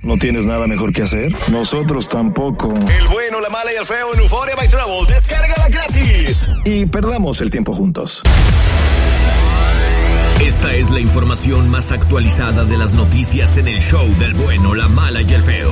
¿No tienes nada mejor que hacer? Nosotros tampoco. El bueno, la mala y el feo en Euphoria by Travel. Descárgala gratis. Y perdamos el tiempo juntos. Esta es la información más actualizada de las noticias en el show del bueno, la mala y el feo.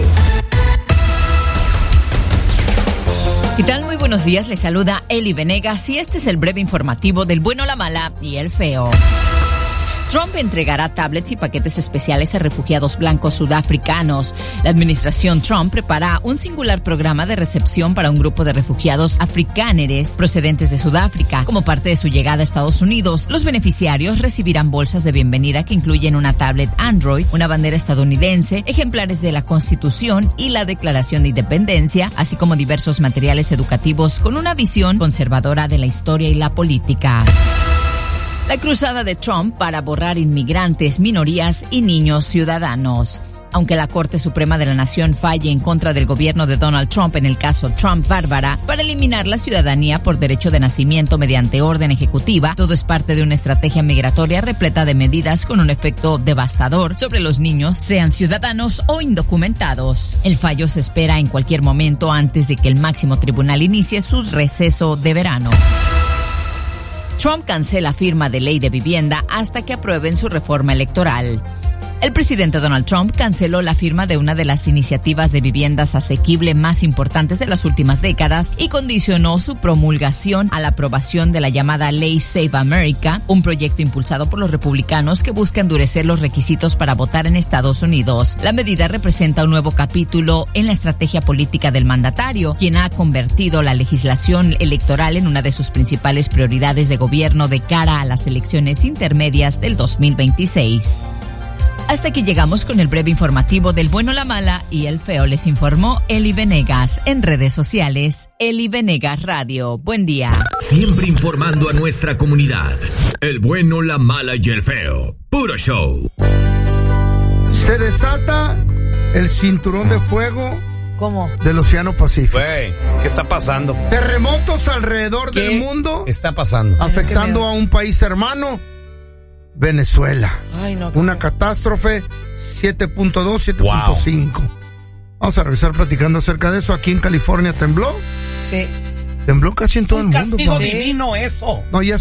¿Qué tal? Muy buenos días, les saluda Eli Venegas y este es el breve informativo del bueno, la mala y el feo. Trump entregará tablets y paquetes especiales a refugiados blancos sudafricanos. La administración Trump prepara un singular programa de recepción para un grupo de refugiados afrikáneres procedentes de Sudáfrica. Como parte de su llegada a Estados Unidos, los beneficiarios recibirán bolsas de bienvenida que incluyen una tablet Android, una bandera estadounidense, ejemplares de la Constitución y la Declaración de Independencia, así como diversos materiales educativos con una visión conservadora de la historia y la política. La cruzada de Trump para borrar inmigrantes, minorías y niños ciudadanos. Aunque la Corte Suprema de la Nación falle en contra del gobierno de Donald Trump en el caso Trump-Bárbara para eliminar la ciudadanía por derecho de nacimiento mediante orden ejecutiva, todo es parte de una estrategia migratoria repleta de medidas con un efecto devastador sobre los niños, sean ciudadanos o indocumentados. El fallo se espera en cualquier momento antes de que el máximo tribunal inicie su receso de verano. Trump cancela firma de ley de vivienda hasta que aprueben su reforma electoral. El presidente Donald Trump canceló la firma de una de las iniciativas de viviendas asequible más importantes de las últimas décadas y condicionó su promulgación a la aprobación de la llamada Ley Save America, un proyecto impulsado por los republicanos que busca endurecer los requisitos para votar en Estados Unidos. La medida representa un nuevo capítulo en la estrategia política del mandatario, quien ha convertido la legislación electoral en una de sus principales prioridades de gobierno de cara a las elecciones intermedias del 2026. Hasta aquí llegamos con el breve informativo del bueno, la mala y el feo. Les informó Eli Venegas. En redes sociales, Eli Venegas Radio. Buen día. Siempre informando a nuestra comunidad. El bueno, la mala y el feo. Puro show. Se desata el cinturón de fuego. ¿Cómo? Del Océano Pacífico. Güey, ¿qué está pasando? Terremotos alrededor del mundo. ¿Qué está pasando? Afectando a un país hermano, Venezuela. Ay, no, una catástrofe 7.2, 7.5. Wow. Vamos a regresar platicando acerca de eso. Aquí en California tembló. Sí. Tembló casi en todo el mundo. Un castigo divino eso. No, ya